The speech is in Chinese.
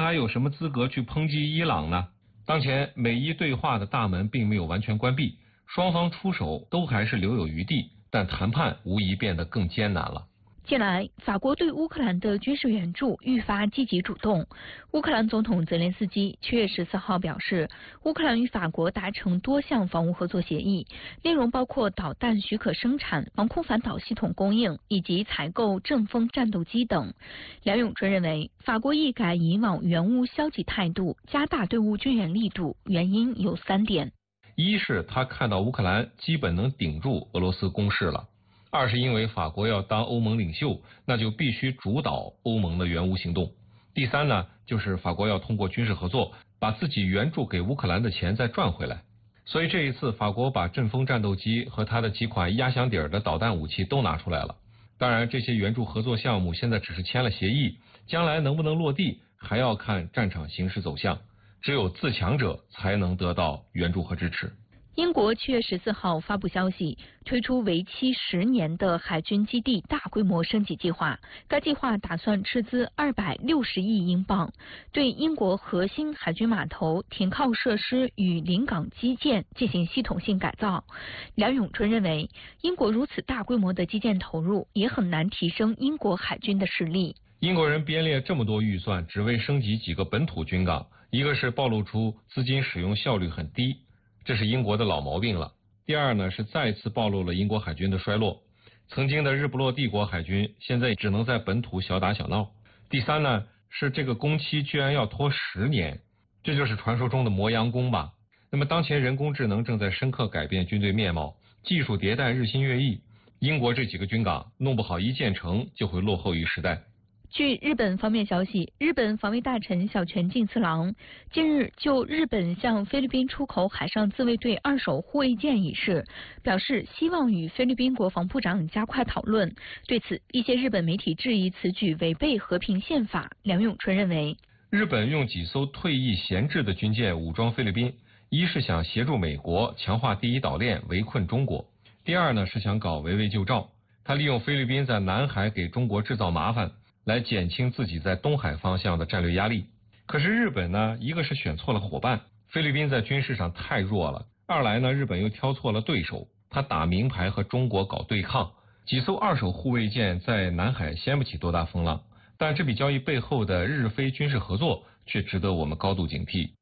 还有什么资格去抨击伊朗呢？当前美伊对话的大门并没有完全关闭，双方出手都还是留有余地，但谈判无疑变得更艰难了。 近来，法国对乌克兰的军事援助愈发积极主动。乌克兰总统泽连斯基7月14号表示，乌克兰与法国达成多项防务合作协议，内容包括导弹许可生产、防空反导系统供应以及采购阵风战斗机等。梁永春认为，法国一改以往援乌消极态度，加大对乌军援力度，原因有3点： 一是他看到乌克兰基本能顶住俄罗斯攻势了。2是因为法国要当欧盟领袖，那就必须主导欧盟的援乌行动。第3呢，就是法国要通过军事合作，把自己援助给乌克兰的钱再赚回来。所以这一次，法国把阵风战斗机和它的几款压箱底儿的导弹武器都拿出来了。当然，这些援助合作项目现在只是签了协议，将来能不能落地，还要看战场形势走向。只有自强者才能得到援助和支持。 英国7月14号发布消息，推出为期10年的海军基地大规模升级计划。该计划打算斥资260亿英镑，对英国核心海军码头、停靠设施与临港基建进行系统性改造。梁永春认为，英国如此大规模的基建投入，也很难提升英国海军的实力。 英国人编列这么多预算，只为升级几个本土军港，一个是暴露出资金使用效率很低，这是英国的老毛病了。第2呢，是再次暴露了英国海军的衰落。曾经的日不落帝国海军，现在只能在本土小打小闹。第3呢，是这个工期居然要拖10年，这就是传说中的磨洋工吧。那么当前人工智能正在深刻改变军队面貌，技术迭代日新月异，英国这几个军港弄不好一建成就会落后于时代。 据日本方面消息，日本防卫大臣小泉进次郎近日就日本向菲律宾出口海上自卫队2手护卫舰一事，表示希望与菲律宾国防部长加快讨论。对此，一些日本媒体质疑此举违背和平宪法。梁永春认为， 日本用几艘退役闲置的军舰武装菲律宾，一是想协助美国强化第一岛链围困中国，第2呢是想搞围魏救赵，他利用菲律宾在南海给中国制造麻烦，来减轻自己在东海方向的战略压力。可是日本呢，一个是选错了伙伴，菲律宾在军事上太弱了；2来呢，日本又挑错了对手，他打明牌和中国搞对抗。几艘2手护卫舰在南海掀不起多大风浪，但这笔交易背后的日菲军事合作却值得我们高度警惕。